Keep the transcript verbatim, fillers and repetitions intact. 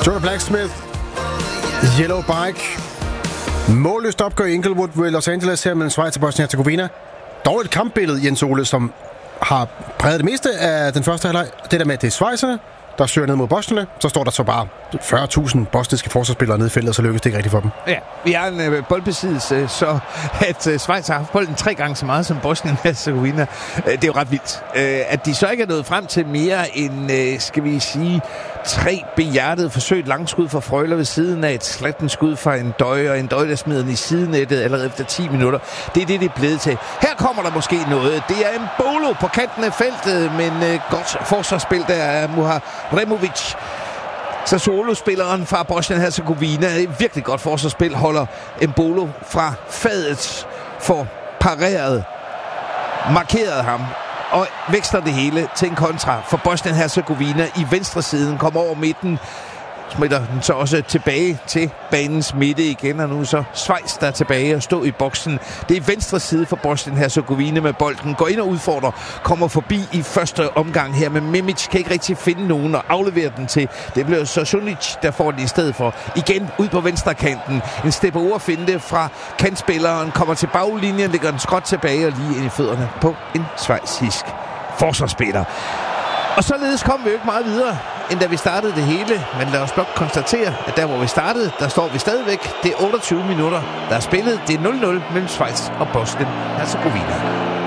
Jordan Blacksmith, Yellow Bike. Målløst opgør i Inglewood ved Los Angeles her mellem Schweiz og Bosnien-Herzegovina. Dog et kampbillede, Jens Ole, som har præget det meste af den første halvleg. Det der med, at det er schweizerne, der søger ned mod bosnierne, så står der så bare fyrre tusind bosniske forsvarsspillere nede i feltet, og så lykkes det ikke rigtigt for dem. Ja, vi har en øh, boldbesiddelse, så at øh, Schweiz har haft bolden tre gange så meget som Bosnien-Herzegovina. Øh, det er jo ret vildt. Øh, at de så ikke er nået frem til mere end, øh, skal vi sige, tre behjertede forsøg, langskud fra Frøler ved siden af, et slattende skud fra en døje, og en døje, der smider den i sidenettet allerede efter ti minutter. Det er det, det er blevet til. Her kommer der måske noget. Det er en bolo på kanten af feltet, men øh, godt forsvarsspil der er Muharemovic. Sassuolo-spilleren fra Bosnien-Herzegovina. Virkelig godt forsvarsspil, holder Embolo fra fadet, for pareret, markeret ham og vækster det hele til en kontra for Bosnien-Herzegovina i venstre siden, kommer over midten, smitter den så også tilbage til banens midte igen, og nu så Schweiz der er tilbage og stå i boksen. Det er venstre side for Bosnien-Herzegovina med bolden, går ind og udfordrer, kommer forbi i første omgang her, men Mimic kan ikke rigtig finde nogen og aflevere den til. Det bliver så Sunic, der får den i stedet for. Igen ud på venstre kanten. En stepper finte fra kantspilleren, kommer til baglinjen, lægger den skråt tilbage og lige ind i fødderne på en schweizisk forsvarsspiller. Og således kom vi jo ikke meget videre, end da vi startede det hele. Men lad os blot konstatere, at der hvor vi startede, der står vi stadigvæk. Det er otteogtyve minutter, der er spillet. Det er nul nul mellem Schweiz og Bosnien-Herzegovina.